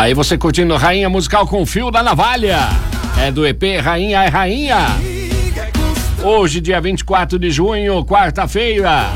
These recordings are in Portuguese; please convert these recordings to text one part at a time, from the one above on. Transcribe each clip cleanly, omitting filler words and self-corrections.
Aí você curtindo Rainha Musical com Fio da Navalha. É do EP Rainha é Rainha. Hoje, dia 24 de junho, quarta-feira.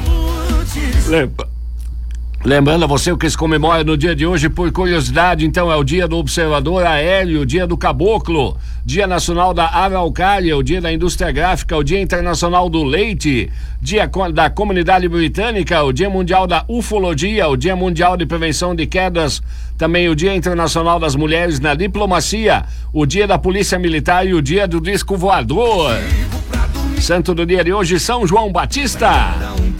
Lembrando a você o que se comemora no dia de hoje, por curiosidade, então é o dia do observador aéreo, o dia do caboclo, dia nacional da araucária, o dia da indústria gráfica, o dia internacional do leite, dia da comunidade britânica, o dia mundial da ufologia, o dia mundial de prevenção de quedas, também o dia internacional das mulheres na diplomacia, o dia da polícia militar e o dia do disco voador. Santo do dia de hoje, São João Batista.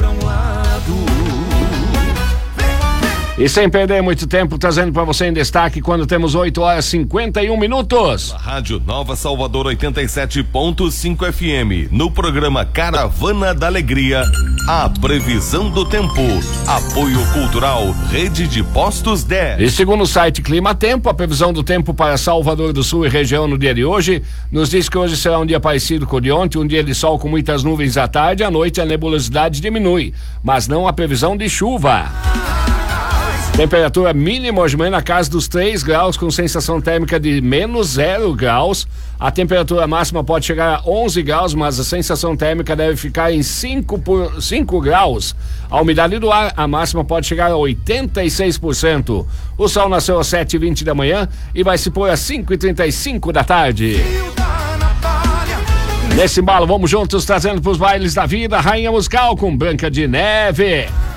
E sem perder muito tempo, trazendo para você em destaque quando temos 8h51. Rádio Nova Salvador 87.5 FM. No programa Caravana da Alegria, a previsão do tempo. Apoio Cultural, Rede de Postos 10. E segundo o site Clima Tempo, a previsão do tempo para Salvador do Sul e região no dia de hoje nos diz que hoje será um dia parecido com o de ontem, um dia de sol com muitas nuvens à tarde, à noite a nebulosidade diminui, mas não a previsão de chuva. Temperatura mínima hoje de manhã na casa dos 3 graus, com sensação térmica de menos 0 graus. A temperatura máxima pode chegar a 11 graus, mas a sensação térmica deve ficar em 5 graus. A umidade do ar, a máxima pode chegar a 86%. O sol nasceu às 7h20 da manhã e vai se pôr às 5h35 da tarde. Nesse embalo, vamos juntos trazendo para os bailes da vida, Rainha Musical com Branca de Neve.